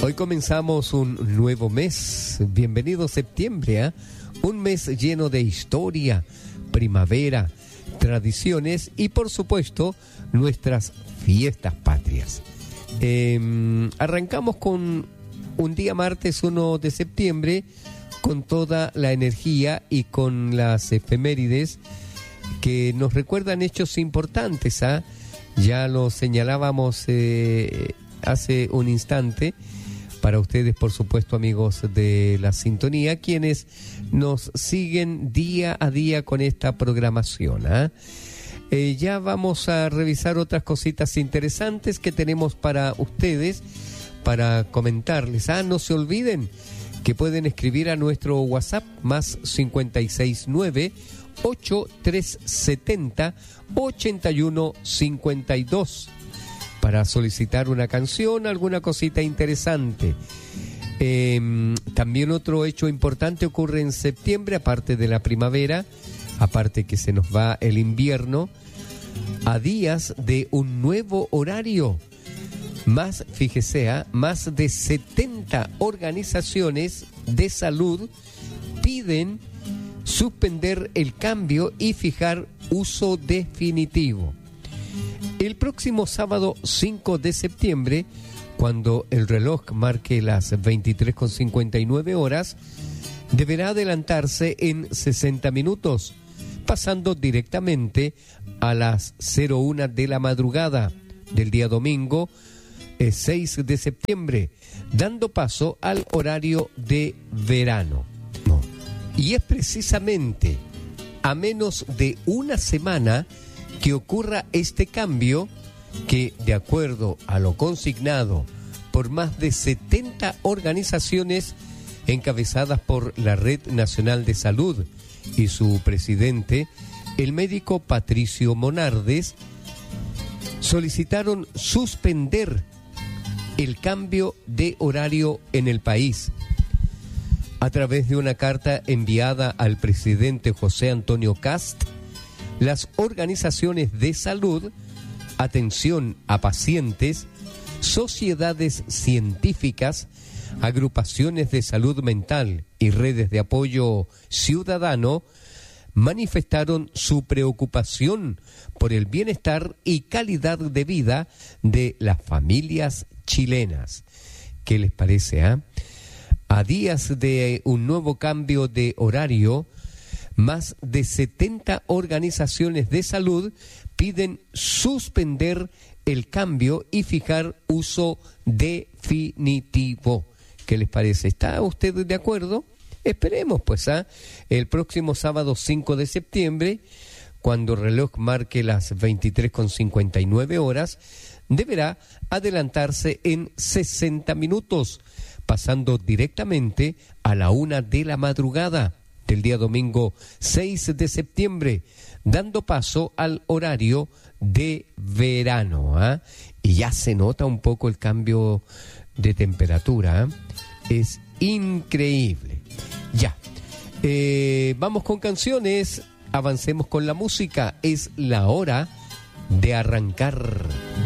Hoy comenzamos un nuevo mes. Bienvenido septiembre, ¿eh? Un mes lleno de historia, primavera, tradiciones y, por supuesto, nuestras fiestas patrias. Arrancamos con un día martes 1 de septiembre con toda la energía y con las efemérides que nos recuerdan hechos importantes, ¿eh? Ya lo señalábamos hace un instante. Para ustedes, por supuesto, amigos de la sintonía, quienes nos siguen día a día con esta programación, ¿eh? Ya vamos a revisar otras cositas interesantes que tenemos para ustedes, para comentarles. No se olviden que pueden escribir a nuestro WhatsApp más 569-8370-8152 para solicitar una canción, alguna cosita interesante. También otro hecho importante ocurre en septiembre, aparte de la primavera, aparte que se nos va el invierno, a días de un nuevo horario. Fíjese, más de 70 organizaciones de salud piden suspender el cambio y fijar uso definitivo. El próximo sábado 5 de septiembre, cuando el reloj marque las 23:59 horas, deberá adelantarse en 60 minutos, pasando directamente a las 01 de la madrugada del día domingo 6 de septiembre, dando paso al horario de verano. Y es precisamente a menos de una semana que ocurra este cambio que, de acuerdo a lo consignado por más de 70 organizaciones encabezadas por la Red Nacional de Salud y su presidente, el médico Patricio Monardes, solicitaron suspender el cambio de horario en el país. A través de una carta enviada al presidente José Antonio Kast, las organizaciones de salud, atención a pacientes, sociedades científicas, agrupaciones de salud mental y redes de apoyo ciudadano manifestaron su preocupación por el bienestar y calidad de vida de las familias chilenas. ¿Qué les parece, A días de un nuevo cambio de horario, más de 70 organizaciones de salud piden suspender el cambio y fijar uso definitivo. ¿Qué les parece? ¿Está usted de acuerdo? Esperemos, pues, el próximo sábado 5 de septiembre, cuando el reloj marque las 23:59 horas, deberá adelantarse en 60 minutos, pasando directamente a la 1 de la madrugada del día domingo 6 de septiembre, dando paso al horario de verano. Y ya se nota un poco el cambio de temperatura. Es increíble. Ya. Vamos con canciones, avancemos con la música. Es la hora de arrancar.